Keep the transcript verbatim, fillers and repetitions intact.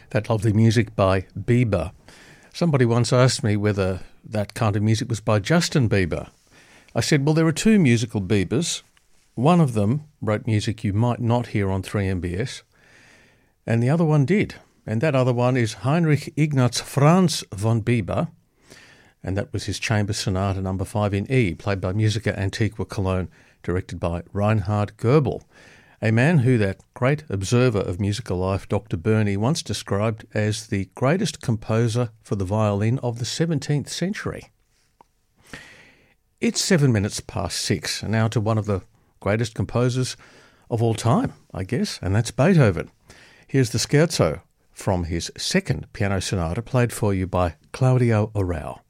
That lovely music by Bieber. Somebody once asked me whether that kind of music was by Justin Bieber. I said, well, there are two musical Biebers. One of them wrote music you might not hear on three M B S, and the other one did. And that other one is Heinrich Ignaz Franz von Bieber, and that was his Chamber Sonata number five in E, played by Musica Antiqua Cologne, directed by Reinhard Goebel, a man who that great observer of musical life, Doctor Burney, once described as the greatest composer for the violin of the seventeenth century. It's seven minutes past six, and now to one of the greatest composers of all time, I guess, and that's Beethoven. Here's the scherzo from his second piano sonata, played for you by Claudio Arrau.